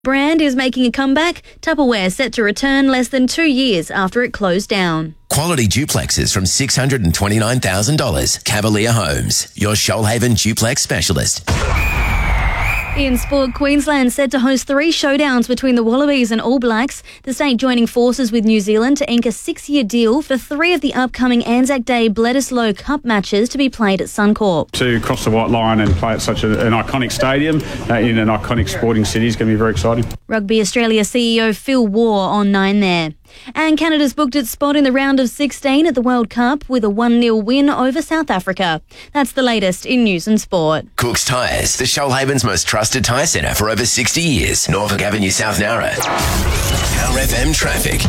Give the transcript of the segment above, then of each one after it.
Brand is making a comeback. Tupperware set to return less than 2 years after it closed down. Quality duplexes from $629,000. Cavalier Homes, your Shoalhaven duplex specialist. In sport, Queensland set to host 3 showdowns between the Wallabies and All Blacks, the state joining forces with New Zealand to ink a 6-year deal for 3 of the upcoming Anzac Day Bledisloe Cup matches to be played at Suncorp. To cross the white line and play at such an iconic stadium in an iconic sporting city is going to be very exciting. Rugby Australia CEO Phil Waugh on 9 there. And Canada's booked its spot in the round of 16 at the World Cup with a 1-0 win over South Africa. That's the latest in news and sport. Cook's Tyres, the Shoalhaven's most trusted tyre centre for over 60 years. Norfolk Avenue, South Nowra. Power FM traffic.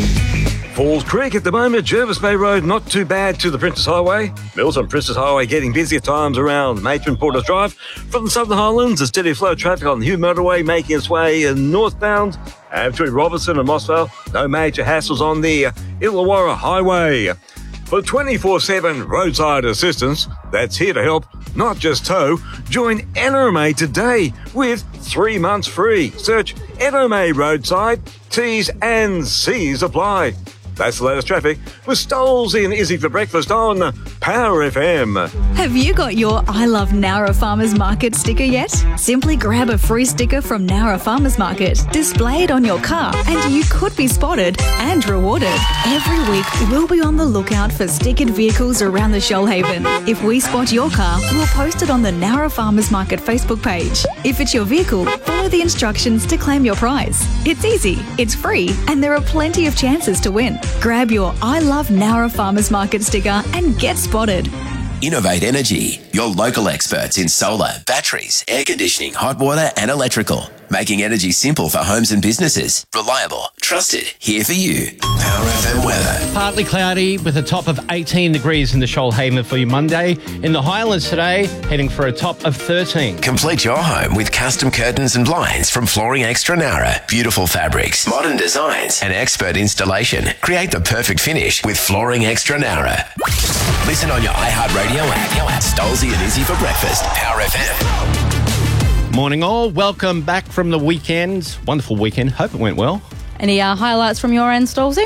Falls Creek at the moment, Jervis Bay Road not too bad to the Princess Highway. Mills on Princess Highway getting busy at times around Matron Porter's Drive. From the Southern Highlands, a steady flow of traffic on the Hume Motorway making its way northbound. And between Robertson and Mossvale, no major hassles on the Illawarra Highway. For 24/7 roadside assistance that's here to help, not just tow, join NRMA today with 3 months free. Search NRMA Roadside, T's and C's apply. That's the latest traffic with Stoles in Izzy for breakfast on Power FM. Have you got your I Love Nowra Farmers Market sticker yet? Simply grab a free sticker from Nowra Farmers Market, display it on your car, and you could be spotted and rewarded. Every week, we'll be on the lookout for stickered vehicles around the Shoalhaven. If we spot your car, we'll post it on the Nowra Farmers Market Facebook page. If it's your vehicle, follow the instructions to claim your prize. It's easy, it's free, and there are plenty of chances to win. Grab your I Love Nowra Farmers Market sticker and get spotted. Innovate Energy, your local experts in solar, batteries, air conditioning, hot water and electrical. Making energy simple for homes and businesses. Reliable, trusted, here for you. Power FM weather. Partly cloudy with a top of 18 degrees in the Shoalhaven for your Monday. In the Highlands today, heading for a top of 13. Complete your home with custom curtains and blinds from Flooring Extra Nowra. Beautiful fabrics, modern designs and expert installation. Create the perfect finish with Flooring Extra Nowra. Listen on your iHeartRadio app. Stolzy and Izzy for breakfast. Power FM. Morning all, welcome back from the weekend. Wonderful weekend, hope it went well. Any highlights from your end, Stolzy?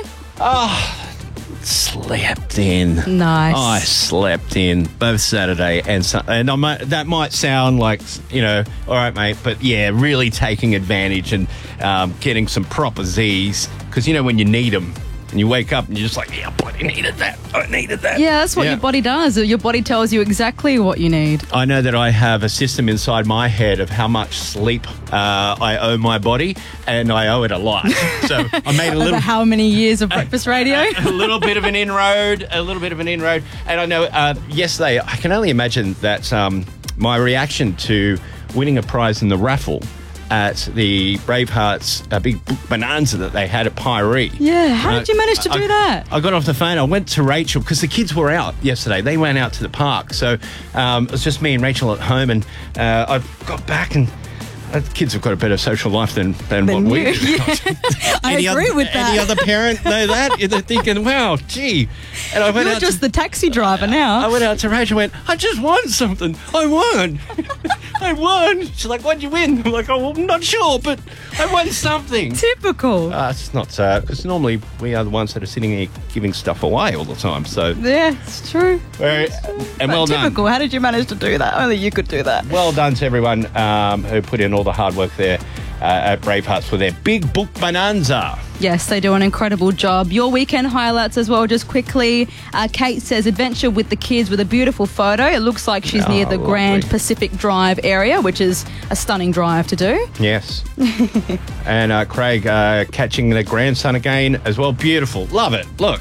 Slept in. Nice. I slept in both Saturday and Sunday. And that might sound like, all right, mate, but yeah, really taking advantage and getting some proper Z's. Because, when you need them and you wake up and you're just like, yeah, I needed that. Yeah, that's what your body does. Your body tells you exactly what you need. I know that I have a system inside my head of how much sleep I owe my body, and I owe it a lot. So I made a little... Over how many years of breakfast radio? A little bit of an inroad. And I know yesterday, I can only imagine that my reaction to winning a prize in the raffle at the Bravehearts big bonanza that they had at Piree. Yeah, how did you manage to do that? I got off the phone. I went to Rachel because the kids were out yesterday. They went out to the park. So it was just me and Rachel at home, and I got back and kids have got a better social life than what we do. Yeah. I agree with that. Any other parent know that? They're thinking, wow, gee. And I went You're just the taxi driver now. I went out to Rachel and went, I just won something. I won. I won. She's like, what'd you win? I'm like, I'm not sure, but I won something. Typical. It's not because normally we are the ones that are sitting here giving stuff away all the time. So yeah, it's true. And well done. Typical. How did you manage to do that? Only you could do that. Well done to everyone who put in all the hard work there at Bravehearts for their big book bonanza. Yes, they do an incredible job. Your weekend highlights as well, just quickly. Kate says adventure with the kids with a beautiful photo. It looks like she's near the Grand Pacific Drive area, which is a stunning drive to do. Yes. And Craig catching the grandson again as well. Beautiful. Love it. Look.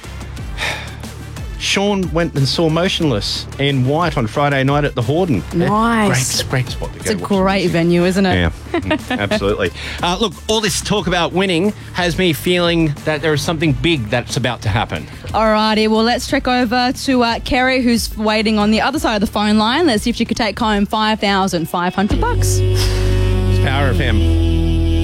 Sean went and saw Motionless in White on Friday night at the Hordern. Nice. Great spot to go. It's a great venue, isn't it? Yeah, absolutely. Look, all this talk about winning has me feeling that there is something big that's about to happen. Alrighty, well, let's trek over to Kerry, who's waiting on the other side of the phone line. Let's see if she could take home $5,500. It's Power FM.